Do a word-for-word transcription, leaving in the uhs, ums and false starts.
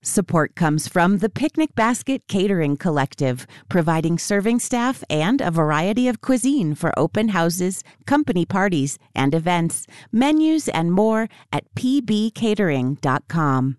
Support comes from the Picnic Basket Catering Collective, providing serving staff and a variety of cuisine for open houses, company parties, and events. Menus and more at p b catering dot com.